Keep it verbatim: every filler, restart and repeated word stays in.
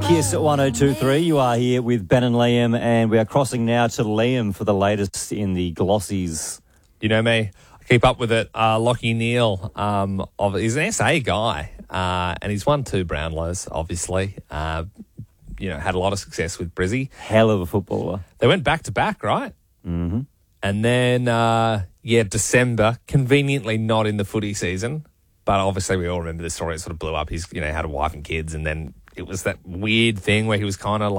Kiss at one oh two three. You are here with Ben and Liam, and we are crossing now to Liam for the latest in the Glossies. You know me, I keep up with it. Uh, Lockie Neal, um, of, he's an S A guy, uh, and he's won two Brownlows, obviously. Uh, you know, had a lot of success with Brizzy. Hell of a footballer. They went back to back, right? Mm-hmm. And then, uh, yeah, December, conveniently not in the footy season, but obviously we all remember the story. It sort of blew up. He's, you know, had a wife and kids, and then it was that weird thing where he was kind of